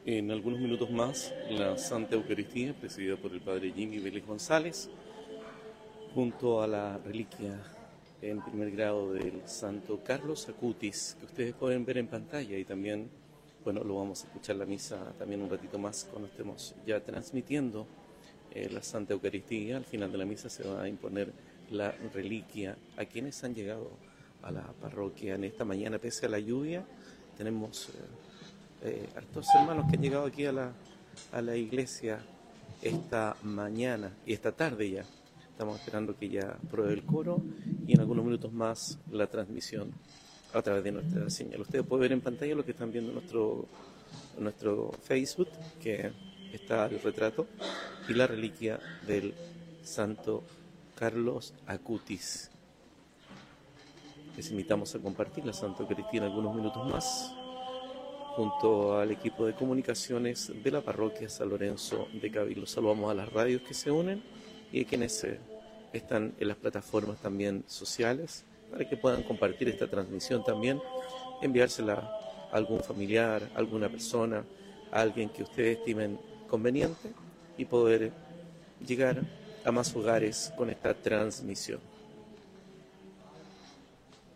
En algunos minutos más, la Santa Eucaristía, presidida por el Padre Jimmy Vélez González, junto a la reliquia en primer grado del Santo Carlos Acutis, que ustedes pueden ver en pantalla, y también, bueno, lo vamos a escuchar la misa también un ratito más cuando estemos ya transmitiendo la Santa Eucaristía. Al final de la misa se va a imponer la reliquia a quienes han llegado a la parroquia en esta mañana, pese a la lluvia. Tenemos hartos hermanos que han llegado aquí a la iglesia esta mañana y esta tarde ya. Estamos esperando que ya pruebe el coro y en algunos minutos más la transmisión a través de nuestra señal. Ustedes pueden ver en pantalla lo que están viendo en nuestro Facebook, que está el retrato y la reliquia del Santo Carlos Acutis. Les invitamos a compartir la Santa Eucaristía en algunos minutos más, junto al equipo de comunicaciones de la parroquia San Lorenzo de Cabildo. Saludamos a las radios que se unen y a quienes están en las plataformas también sociales, para que puedan compartir esta transmisión también, enviársela a algún familiar, a alguna persona, a alguien que ustedes estimen conveniente, y poder llegar a más hogares con esta transmisión.